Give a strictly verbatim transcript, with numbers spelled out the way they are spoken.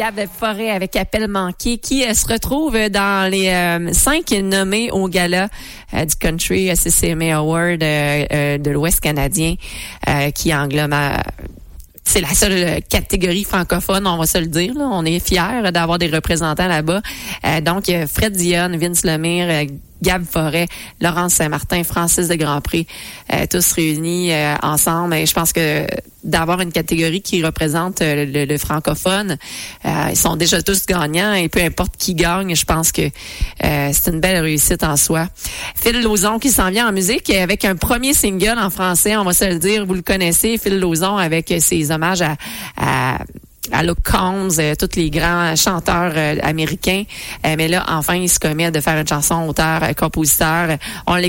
Gab Forêt avec Appel manqué qui euh, se retrouve dans les euh, cinq nommés au gala euh, du Country C C M A Award euh, euh, de l'Ouest canadien euh, qui englobe... C'est la seule catégorie francophone, on va se le dire. Là. On est fiers d'avoir des représentants là-bas. Euh, donc, Fred Dionne, Vince Lemire, euh, Gab Forêt, Laurence Saint-Martin, Francis de Grandpré, euh, tous réunis euh, ensemble. Et je pense que d'avoir une catégorie qui représente euh, le, le francophone, euh, ils sont déjà tous gagnants et peu importe qui gagne, je pense que euh, c'est une belle réussite en soi. Phil Lauzon qui s'en vient en musique avec un premier single en français, on va se le dire, vous le connaissez, Phil Lauzon avec ses hommages à, à à Luke Combs, euh, tous les grands chanteurs euh, américains. Euh, mais là, enfin, il se commet de faire une chanson auteur, euh, compositeur. On l'écoute.